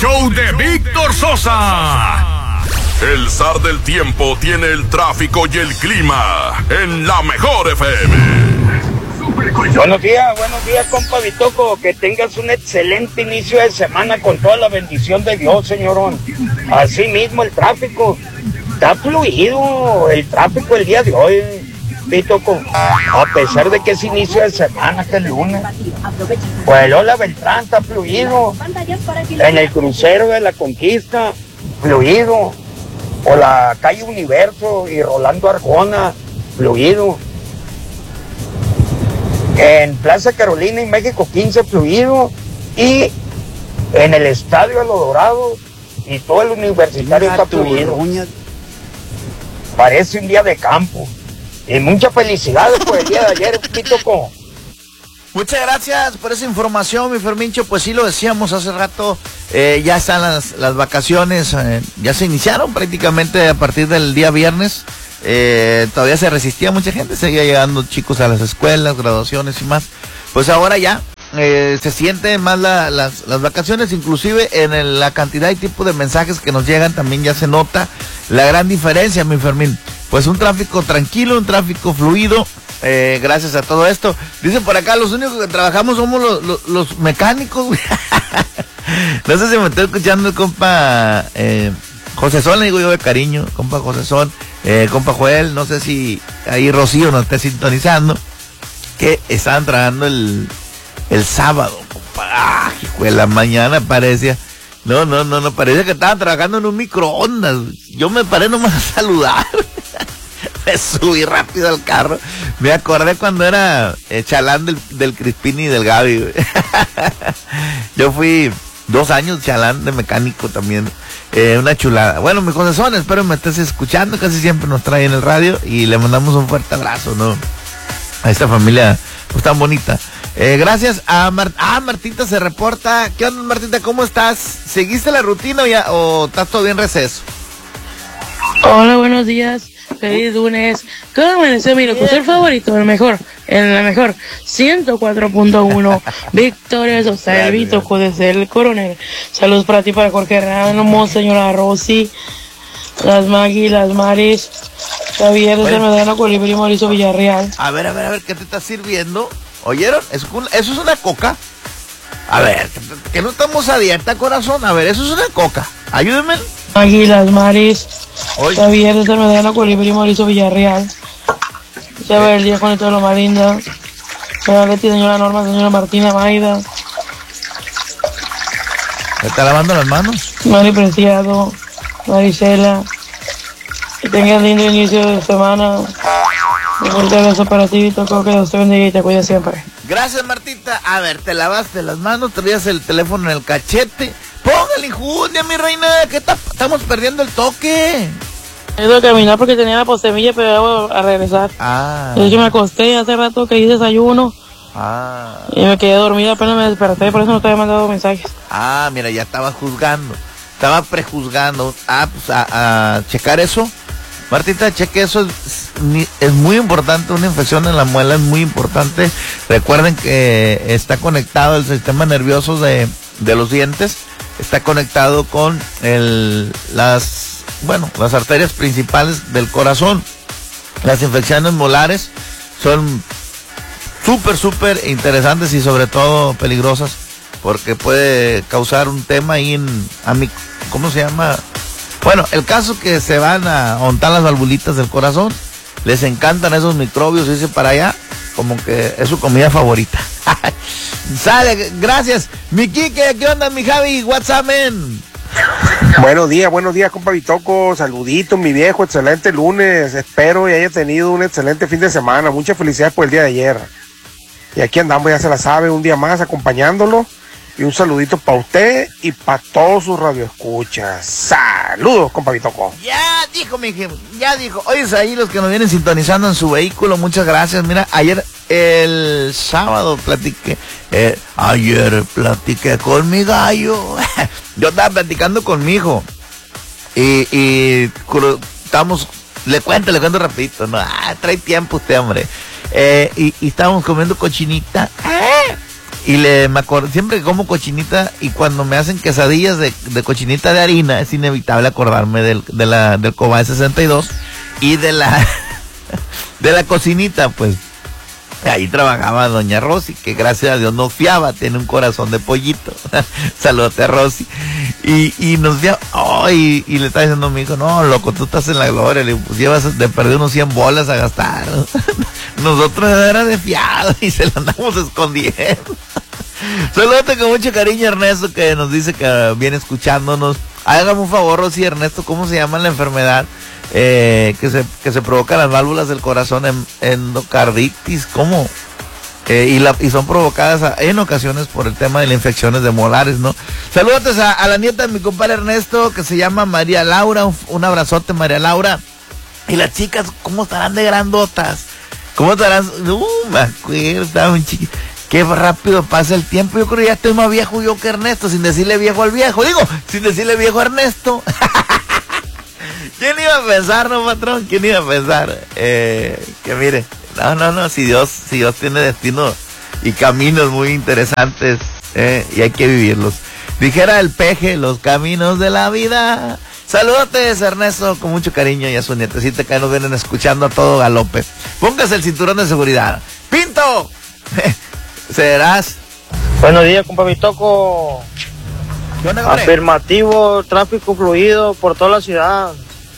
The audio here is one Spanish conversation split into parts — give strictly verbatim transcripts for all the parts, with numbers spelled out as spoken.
show de Víctor Sosa. El zar del tiempo tiene el tráfico y el clima en la mejor F M. Buenos días, buenos días, compa Bitoco. Que tengas un excelente inicio de semana con toda la bendición de Dios, señorón. Así mismo el tráfico está fluido, el tráfico el día de hoy, Bitoco. A pesar de que es inicio de semana, que es lunes. Pues Lola Beltrán está fluido. En el crucero de la Conquista, fluido. O la calle Universo y Rolando Arjona, fluido. En Plaza Carolina y México quince, fluido. Y en el Estadio de los Dorados y todo el Universitario está fluido. Parece un día de campo. Y muchas felicidades por el día de ayer, Pitoco. Muchas gracias por esa información, mi Fermincho. Pues sí, lo decíamos hace rato, eh, ya están las, las vacaciones, eh, ya se iniciaron prácticamente a partir del día viernes. Eh, todavía se resistía mucha gente, seguía llegando chicos a las escuelas, graduaciones y más. Pues ahora ya eh, se sienten más la, las, las vacaciones, inclusive en el, la cantidad y tipo de mensajes que nos llegan también ya se nota la gran diferencia, mi Fermín. Pues un tráfico tranquilo, un tráfico fluido. Eh, gracias a todo esto. Dicen por acá, los únicos que trabajamos somos los, los, los mecánicos. No sé si me estoy escuchando el compa eh, José Son, le digo yo de cariño, compa José Son, eh, compa Joel, no sé si ahí Rocío nos esté sintonizando, que estaban trabajando el, el sábado, compa. Ah, hijo de la mañana parecía. No, no, no, no, parecía que estaban trabajando en un microondas. Yo me paré nomás a saludar. Me subí rápido al carro. Me acordé cuando era eh, chalán del, del Crispín y del Gaby, güey. Yo fui dos años chalán de mecánico también. Eh, una chulada. Bueno, mi corazón, espero me estés escuchando. Casi siempre nos trae en el radio. Y le mandamos un fuerte abrazo, ¿no? A esta familia pues tan bonita. Eh, gracias a Mar ah, Martita se reporta. ¿Qué onda, Martita? ¿Cómo estás? ¿Seguiste la rutina o, ya, o estás todavía en receso? Hola, buenos días. Feliz lunes. ¿Cómo amaneció mi locutor favorito? El mejor, en la mejor ciento cuatro punto uno. Victoria Sosa, el Bitoco desde el Coronel. Saludos para ti, para Jorge Ramos, señora Rosy, las Maggie, las Maris, Javier desde bueno. Medrano, Colibrí, Mauricio Villarreal. A ver, a ver, a ver, ¿qué te está sirviendo? ¿Oyeron? ¿Eso es una coca? A ver, que no estamos a dieta, corazón. A ver, eso es una coca. Ayúdenme. Maggie, las Maris, Oye. Javier desde Medrano, Colibrí, Mauricio Villarreal. Ya ver el día con todo lo más linda. Señora Leti, señora Norma, señora Martina, Maida. ¿Me está lavando las manos? Mari Preciado, Marisela. Que tengas lindo inicio de semana. Un fuerte abrazo para ti, Toco, que Dios te bendiga y te cuide siempre. Gracias, Martita. A ver, te lavaste las manos, traías el teléfono en el cachete. Póngale injundia, mi reina, que estamos perdiendo el toque. He ido a caminar porque tenía la posemilla, pero voy a regresar. Ah. De hecho, me acosté hace rato que hice desayuno. Ah. Y me quedé dormida, apenas me desperté, por eso no te había mandado mensajes. Ah, mira, ya estaba juzgando. Estaba prejuzgando. Ah, pues a, a checar eso. Martita, cheque eso, es, es muy importante, una infección en la muela es muy importante. Recuerden que está conectado el sistema nervioso de, de los dientes, está conectado con el, las, bueno, las arterias principales del corazón. Las infecciones molares son súper, súper interesantes y sobre todo peligrosas, porque puede causar un tema ahí en, a mi, ¿cómo se llama? Bueno, el caso es que se van a untar las valvulitas del corazón, les encantan esos microbios, dice para allá, como que es su comida favorita. Sale, gracias. Mi Quique, ¿qué onda, mi Javi? What's up, man? Buenos días, buenos días, compa Bitoco, saluditos, mi viejo, excelente lunes, espero y haya tenido un excelente fin de semana, muchas felicidades por el día de ayer. Y aquí andamos, ya se la sabe, un día más acompañándolo. Y un saludito para usted y para todos sus radioescuchas. Saludos, compa Bitoco. Ya dijo, mi jefe, ya dijo. Oye, ahí los que nos vienen sintonizando en su vehículo, muchas gracias. Mira, ayer, el sábado platiqué, eh, ayer platiqué con mi gallo. Yo estaba platicando con mi hijo. Y, y estábamos, le cuento, le cuento rapidito. No, ah, trae tiempo usted, hombre. Eh, y, y estábamos comiendo cochinita. Eh, y le me acuerdo, siempre que como cochinita y cuando me hacen quesadillas de, de cochinita de harina, es inevitable acordarme del, de la, del Cobay sesenta y dos y de la, de la cocinita, pues. Ahí trabajaba doña Rosy, que gracias a Dios nos fiaba, tiene un corazón de pollito. Saludos a Rosy. Y, y nos fiaba, oh, y, y le está diciendo a mi hijo, no, loco, tú estás en la gloria, le pues, llevas de perder unos cien bolas a gastar. Nosotros era de fiado y se lo andamos escondiendo. Saludos con mucho cariño, Ernesto, que nos dice que viene escuchándonos. Hágame un favor, Rosy, Ernesto, ¿cómo se llama la enfermedad eh, que se que se provoca las válvulas del corazón, en, endocarditis? ¿Cómo? Eh, y, la, y son provocadas a, en ocasiones por el tema de las infecciones de molares, ¿no? Saludos a, a la nieta de mi compadre Ernesto, que se llama María Laura. Un, un abrazote, María Laura. Y las chicas, ¿cómo estarán de grandotas? ¿Cómo estarán? Uh, me acuerdo, estaban chiquitas. Qué rápido pasa el tiempo. Yo creo que ya estoy más viejo yo que Ernesto, sin decirle viejo al viejo. Digo, sin decirle viejo a Ernesto. ¿Quién iba a pensar, no, patrón? ¿Quién iba a pensar? Eh, que mire, no, no, no, si Dios, si Dios tiene destinos y caminos muy interesantes, eh, y hay que vivirlos. Dijera el peje, los caminos de la vida. Saludotes, Ernesto, con mucho cariño, y a su nietecita que nos vienen escuchando a todo galope. Póngase el cinturón de seguridad. ¡Pinto! Serás. Buenos días, compa Bitoco. Afirmativo, tráfico fluido por toda la ciudad.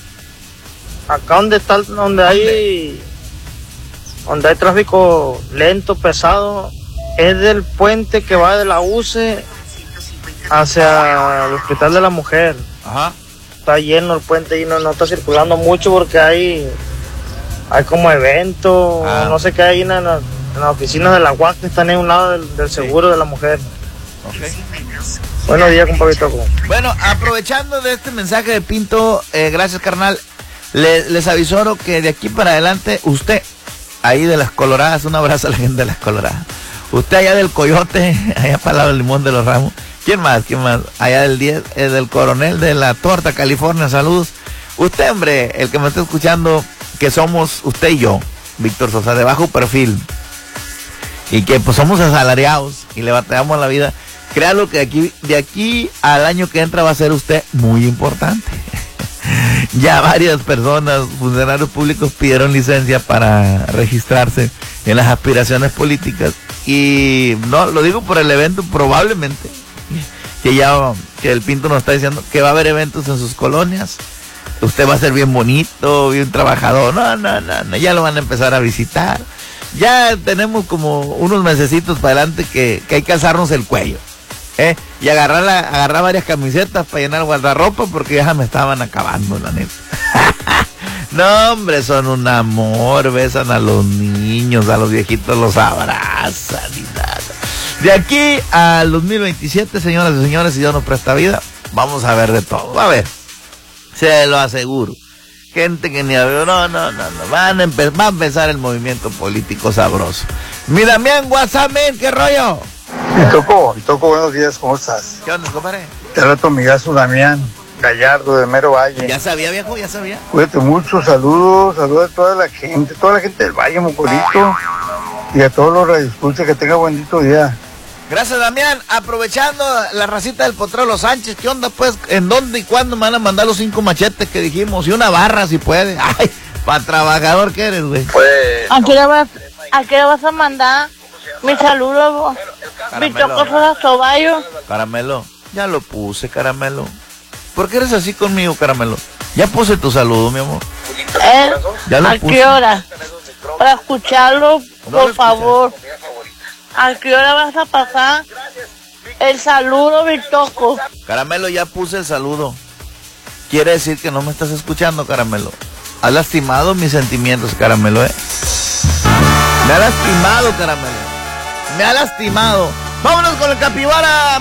Acá donde está, donde hay, donde hay tráfico lento, pesado, es del puente que va de la U C E hacia el Hospital de la Mujer. Ajá. Está lleno el puente y no, no está circulando mucho porque hay, hay como eventos, ah. no sé qué hay en la en las oficinas de la U A C, que están en un lado del, del seguro sí. de la mujer. Okay. Buenos días, compa Bitoco. Bueno, aprovechando de este mensaje de Pinto, eh, gracias, carnal. Le, les avisoro que de aquí para adelante, usted, ahí de las Coloradas, un abrazo a la gente de las Coloradas. Usted allá del Coyote, allá para el lado del Limón de los Ramos. ¿Quién más? ¿Quién más? Allá del diez, eh, del Coronel de la Torta, California, saludos. Usted, hombre, el que me está escuchando, que somos usted y yo, Víctor Sosa, de bajo perfil. Y que pues somos asalariados y le batallamos la vida. Créalo que de aquí, de aquí al año que entra va a ser usted muy importante. Ya varias personas, funcionarios públicos, pidieron licencia para registrarse en las aspiraciones políticas. Y no, lo digo por el evento, probablemente, que ya, que el Pinto nos está diciendo que va a haber eventos en sus colonias. Usted va a ser bien bonito, bien trabajador. No, no, no, no, ya lo van a empezar a visitar. Ya tenemos como unos mesecitos para adelante que, que hay que alzarnos el cuello, ¿eh? Y agarrar, la, agarrar varias camisetas para llenar el guardarropa porque ya me estaban acabando, la neta. No, hombre, son un amor, besan a los niños, a los viejitos los abrazan y nada. De aquí al dos mil veintisiete, señoras y señores, si Dios nos presta vida, vamos a ver de todo. A ver, se lo aseguro. Gente que ni a ver, no, no, no, no, van a, empe- va a empezar el movimiento político sabroso. Mi Damián, WhatsApp, ¿qué rollo? Bitoco, Bitoco, buenos días, ¿cómo estás? ¿Qué onda, compadre? Te rato amigazo Damián Gallardo de Mero Valle. Ya sabía, viejo, ya sabía. Cuídate mucho, saludos, saludos a toda la gente, toda la gente del Valle, Mocorito, y a todos los radioescuchas, que tenga bendito día. Gracias, Damián. Aprovechando la racita del Potrero Los Sánchez, ¿qué onda, pues? ¿En dónde y cuándo me van a mandar los cinco machetes que dijimos? Y una barra, si puede. Ay, para trabajador que eres, güey. Pues, ¿A qué le vas, a qué le vas a mandar mi saludo, Bitoco Sosa Sobayo? Caramelo, ya lo puse, Caramelo. ¿Por qué eres así conmigo, Caramelo? Ya puse tu saludo, mi amor. ¿Eh? Ya lo ¿A puse. qué hora? Para escucharlo, No por lo favor. ¿A qué hora vas a pasar el saludo, Bitoco? Caramelo, ya puse el saludo. Quiere decir que no me estás escuchando, Caramelo. Has lastimado mis sentimientos, Caramelo, ¿eh? Me ha lastimado, Caramelo. Me ha lastimado. Vámonos con el capibara.